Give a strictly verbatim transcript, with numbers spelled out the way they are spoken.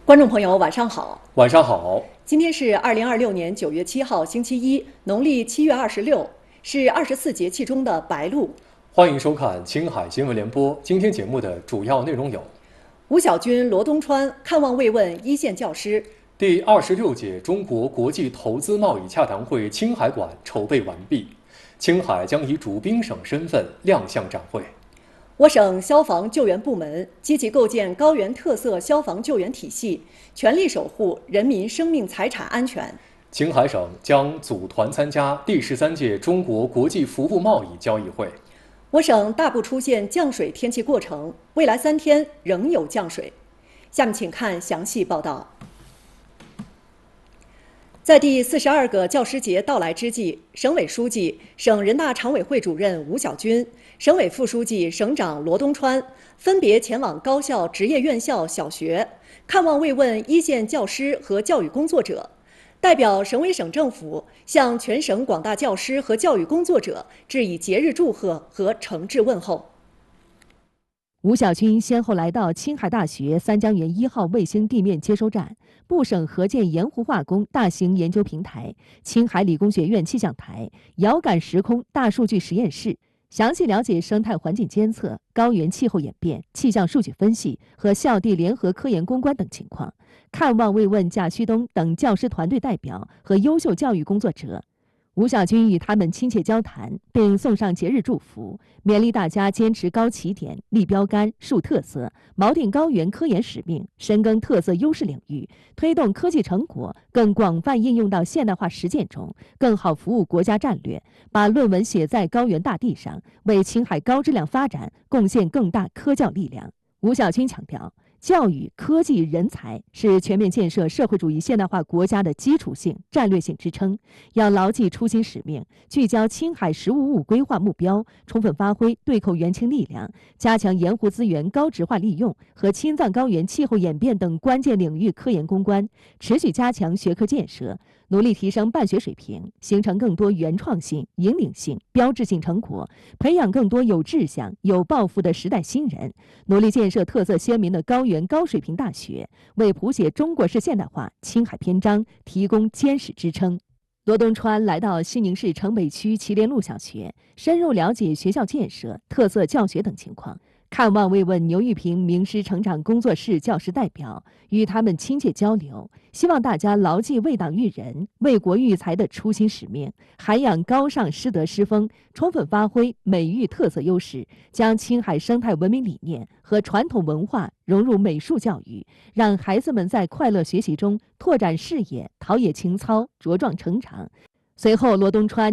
观众朋友，晚上好。 晚上好。 今天是二零二六年九月七号，星期一，农历七月二十六，是二十四节气中的白露。 欢迎收看青海新闻联播。今天节目的主要内容有： 吴小军、罗东川看望慰问一线教师； 第二十六届中国国际投资贸易洽谈会青海馆筹备完毕，青海将以主宾省身份亮相展会。 我省消防救援部门积极构建高原特色消防救援体系，全力守护人民生命财产安全。 青海省将组团参加第十三届中国国际服务贸易交易会。 我省大部出现降水天气过程，未来三天仍有降水。下面请看详细报道。在第四十二个教师节到来之际，省委书记、省人大常委会主任吴小军、省委副书记、省长罗东川分别前往高校、职业院校、小学，看望慰问一线教师和教育工作者，代表省委省政府向全省广大教师和教育工作者致以节日祝贺和诚挚问候。 吴小军先后来到青海大学三江源一号卫星地面接收站、部省合建盐湖化工大型研究平台、青海理工学院气象台、遥感时空大数据实验室，详细了解生态环境监测、高原气候演变、气象数据分析和校地联合科研攻关等情况，看望慰问贾旭东等教师团队代表和优秀教育工作者。吴小军与他们亲切交谈，并送上节日祝福，勉励大家坚持高起点、立标杆、树特色，锚定高原科研使命，深耕特色优势领域，推动科技成果更广泛应用到现代化实践中，更好服务国家战略，把论文写在高原大地上，为青海高质量发展贡献更大科教力量。吴小军强调，教育、科技、人才是全面建设社会主义现代化国家的基础性、战略性支撑，要牢记初心使命，聚焦青海“十五五”规划目标，充分发挥对口援青力量，加强盐湖资源高质化利用和青藏高原气候演变等关键领域科研攻关，持续加强学科建设，努力提升办学水平，形成更多原创性、引领性、标志性成果，培养更多有志向、有抱负的时代新人，努力建设特色鲜明的高原高水平大学，为谱写中国式现代化青海篇章提供坚实支撑。罗东川来到西宁市城北区祁连路小学，深入了解学校建设、特色教学等情况，看望慰问牛玉平名师成长工作室教师代表，与他们亲切交流，希望大家牢记为党育人、为国育才的初心使命，涵养高尚师德师风，充分发挥美育特色优势，将青海生态文明理念和传统文化融入美术教育，让孩子们在快乐学习中拓展视野、陶冶情操、茁壮成长。随后，罗东川